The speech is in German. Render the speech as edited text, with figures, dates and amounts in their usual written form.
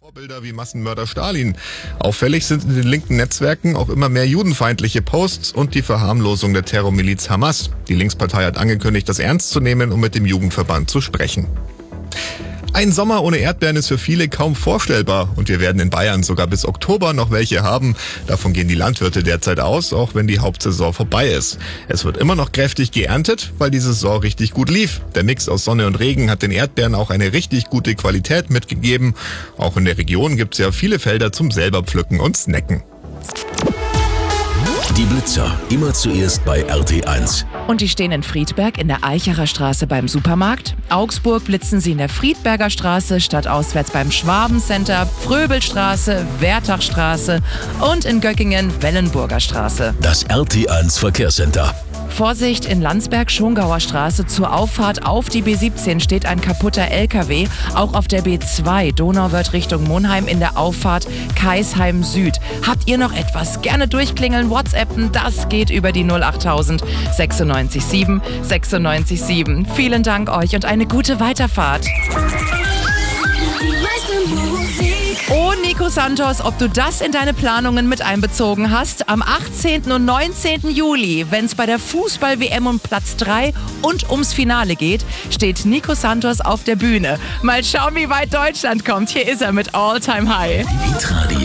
Vorbilder wie Massenmörder Stalin. Auffällig sind in den linken Netzwerken auch immer mehr judenfeindliche Posts und die Verharmlosung der Terrormiliz Hamas. Die Linkspartei hat angekündigt, das ernst zu nehmen, um mit dem Jugendverband zu sprechen. Ein Sommer ohne Erdbeeren ist für viele kaum vorstellbar und wir werden in Bayern sogar bis Oktober noch welche haben. Davon gehen die Landwirte derzeit aus, auch wenn die Hauptsaison vorbei ist. Es wird immer noch kräftig geerntet, weil die Saison richtig gut lief. Der Mix aus Sonne und Regen hat den Erdbeeren auch eine richtig gute Qualität mitgegeben. Auch in der Region gibt's ja viele Felder zum selber pflücken und snacken. Die Blitzer, immer zuerst bei RT1. Und die stehen in Friedberg in der Eichacher Straße beim Supermarkt. Augsburg blitzen sie in der Friedberger Straße, stadtauswärts beim Schwabencenter, Fröbelstraße, Wertachstraße und in Göckingen Wellenburger Straße. Das RT1 Verkehrscenter. Vorsicht, in Landsberg-Schongauer Straße zur Auffahrt auf die B17 steht ein kaputter LKW. Auch auf der B2 Donauwörth Richtung Monheim in der Auffahrt Kaisheim Süd. Habt ihr noch etwas? Gerne durchklingeln, WhatsAppen, das geht über die 08000 96 7 96 7. Vielen Dank euch und eine gute Weiterfahrt. Oh, Nico Santos, ob du das in deine Planungen mit einbezogen hast? Am 18. und 19. Juli, wenn es bei der Fußball-WM um Platz 3 und ums Finale geht, steht Nico Santos auf der Bühne. Mal schauen, wie weit Deutschland kommt. Hier ist er mit All Time High. Hitradio